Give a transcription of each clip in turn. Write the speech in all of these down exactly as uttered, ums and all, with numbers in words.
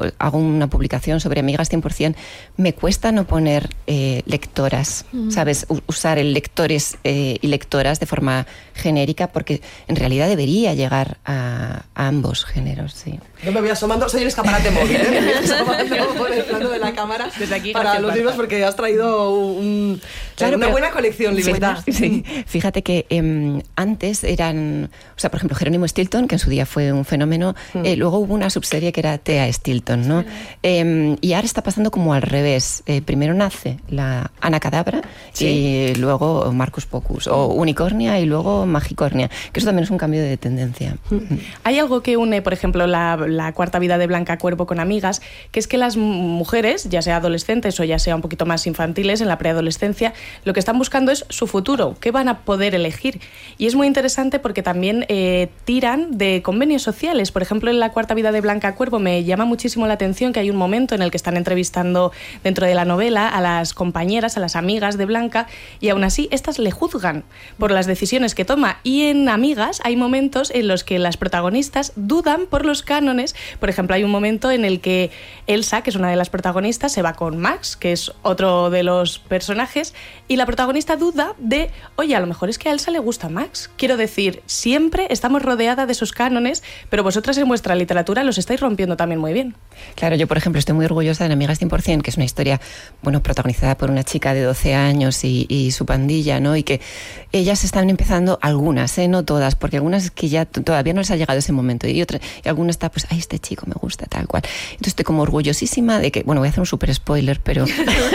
hago una publicación sobre amigas cien por ciento, me cuesta no poner eh, lectoras, mm. ¿sabes? U- usar el lectores eh, y lectoras de forma genérica, porque en realidad debería llegar a, a ambos géneros, sí. Yo me voy asomando, soy el escaparate móvil, ¿eh? Me voy asomando por el plano de la cámara desde aquí, para los libros, porque has traído un, claro, una pero, buena colección, Libertad. Sí, sí. Fíjate que eh, antes eran, o sea, por ejemplo, Jerónimo Stilton, que en su día fue un fenómeno, mm. eh, luego hubo una subserie que era Thea Stilton, ¿no? Sí. Eh, y ahora está pasando como al revés. Eh, primero nace la Ana Cadabra, sí. y luego Marcus Pocus, o Unicornia y luego Magicornia, que eso también es un cambio de tendencia. Mm. Hay algo que une, por ejemplo, la, la cuarta vida de Blanca Cuervo con Amigas, que es que las mujeres, ya sea adolescentes o ya sea un poquito más infantiles, en la preadolescencia, lo que están buscando es su futuro, qué van a poder elegir. Y es muy interesante porque también eh, tiran de convenios sociales. Por ejemplo, en la cuarta vida de Blanca Cuervo me llama muchísimo la atención que hay un momento en el que están entrevistando dentro de la novela a las compañeras, a las amigas de Blanca, y aún así estas le juzgan por las decisiones que toma. Y en Amigas hay momentos en los que las protagonistas dudan por los cánones. Por ejemplo, hay un momento en el que Elsa, que es una de las protagonistas, se va con Max, que es otro de los personajes, y la protagonista duda de, oye, a lo mejor es que a Elsa le gusta Max. Quiero decir, siempre estamos rodeada de sus cánones, pero vosotras en vuestra literatura los estáis rompiendo también muy bien. Claro, yo por ejemplo estoy muy orgullosa de Amigas cien por ciento, que es una historia, bueno, protagonizada por una chica de doce años y, y su pandilla, ¿no? Y que ellas están empezando, algunas, ¿eh? No todas, porque algunas que ya t- todavía no les ha llegado ese momento, y otras, y algunas está, pues, ay, este chico me gusta, tal cual. Entonces estoy como orgullosísima de que, bueno, voy a hacer un super spoiler, pero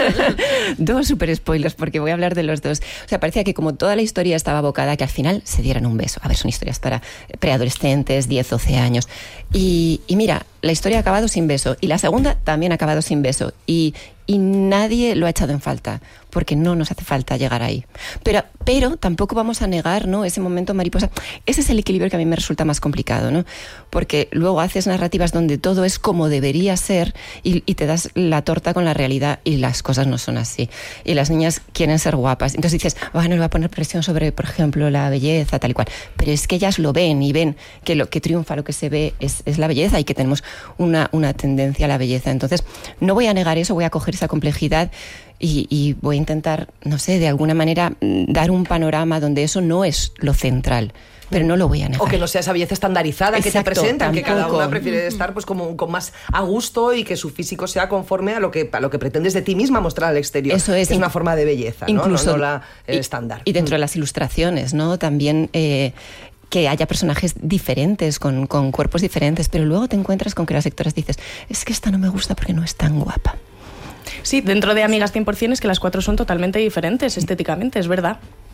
dos super spoilers, porque voy a hablar de los dos. O sea, parecía que como toda la historia estaba abocada a que al final se dieran un beso. A ver, son historias para preadolescentes, diez, doce años. Y, y mira, la historia ha acabado sin beso, y la segunda también ha acabado sin beso, y, y nadie lo ha echado en falta, porque no nos hace falta llegar ahí. Pero, pero tampoco vamos a negar, ¿no?, ese momento mariposa. Ese es el equilibrio que a mí me resulta más complicado, ¿no? Porque luego haces narrativas donde todo es como debería ser y, y te das la torta con la realidad, y las cosas no son así. Y las niñas quieren ser guapas. Entonces dices, bueno, le voy a poner presión sobre, por ejemplo, la belleza, tal y cual. Pero es que ellas lo ven y ven que lo que triunfa, lo que se ve es, es la belleza, y que tenemos una, una tendencia a la belleza. Entonces no voy a negar eso, voy a coger esa complejidad y, y voy a intentar, no sé, de alguna manera dar un panorama donde eso no es lo central, pero no lo voy a negar. O que no sea esa belleza estandarizada. Exacto, que te presentan, tampoco. Que cada una prefiere estar pues como con más a gusto, y que su físico sea conforme a lo que, a lo que pretendes de ti misma mostrar al exterior. Eso es. Es una forma de belleza, incluso, ¿no? No, no la el y, estándar. Y dentro de las ilustraciones, ¿no? También eh, que haya personajes diferentes, con, con cuerpos diferentes, pero luego te encuentras con que las lectoras dices, es que esta no me gusta porque no es tan guapa. Sí, dentro de Amigas cien por ciento es que las cuatro son totalmente diferentes estéticamente, es verdad.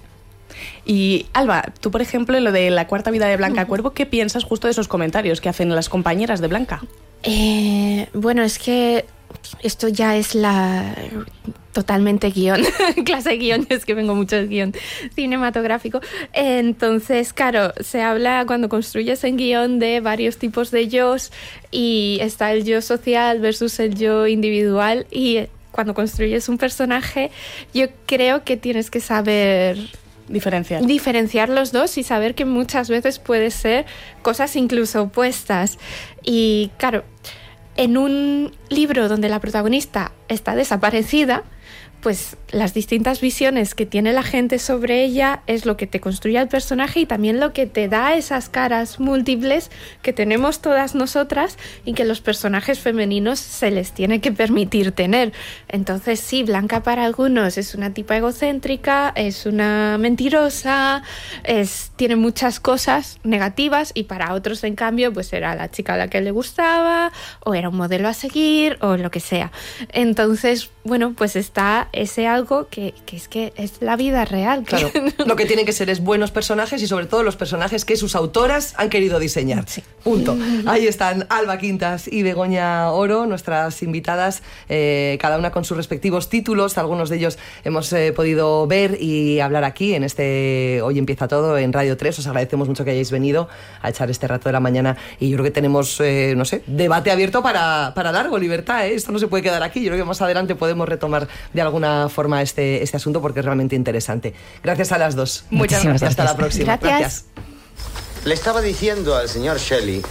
Y Alba, tú por ejemplo, en lo de la cuarta vida de Blanca Cuervo, ¿qué piensas justo de esos comentarios que hacen las compañeras de Blanca? Eh, bueno, es que esto ya es la totalmente guión, clase de guión, es que vengo mucho del guión cinematográfico. Entonces, claro, se habla cuando construyes en guión de varios tipos de yos, y está el yo social versus el yo individual, y cuando construyes un personaje yo creo que tienes que saber diferenciar. Diferenciar los dos y saber que muchas veces puede ser cosas incluso opuestas. Y claro, en un libro donde la protagonista está desaparecida, pues las distintas visiones que tiene la gente sobre ella es lo que te construye el personaje, y también lo que te da esas caras múltiples que tenemos todas nosotras y que los personajes femeninos se les tiene que permitir tener. Entonces sí, Blanca para algunos es una tipa egocéntrica, es una mentirosa, es, tiene muchas cosas negativas, y para otros en cambio pues era la chica a la que le gustaba, o era un modelo a seguir, o lo que sea. Entonces, bueno, pues está ese algo que, que es que es la vida real. Claro, lo que tienen que ser es buenos personajes, y sobre todo los personajes que sus autoras han querido diseñar. Sí. Punto. Ahí están Alba Quintas y Begoña Oro, nuestras invitadas, eh, cada una con sus respectivos títulos. Algunos de ellos hemos eh, podido ver y hablar aquí en este Hoy Empieza Todo en Radio tres. Os agradecemos mucho que hayáis venido a echar este rato de la mañana, y yo creo que tenemos, eh, no sé, debate abierto para, para largo, Libertad, ¿eh? Esto no se puede quedar aquí. Yo creo que más adelante podemos retomar de alguna forma este, este asunto, porque es realmente interesante. Gracias a las dos. Muchas gracias. Hasta la próxima. Gracias. Gracias. Le estaba diciendo al señor Shelley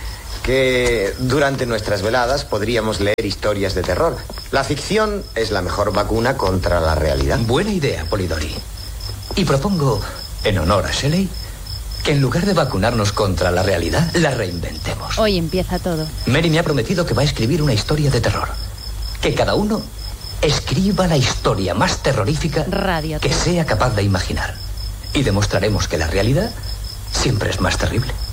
que durante nuestras veladas podríamos leer historias de terror. La ficción es la mejor vacuna contra la realidad. Buena idea, Polidori. Y propongo, en honor a Shelley, que en lugar de vacunarnos contra la realidad, la reinventemos. Hoy empieza todo. Mary me ha prometido que va a escribir una historia de terror. Que cada uno escriba la historia más terrorífica Radio que sea capaz de imaginar. Y demostraremos que la realidad siempre es más terrible.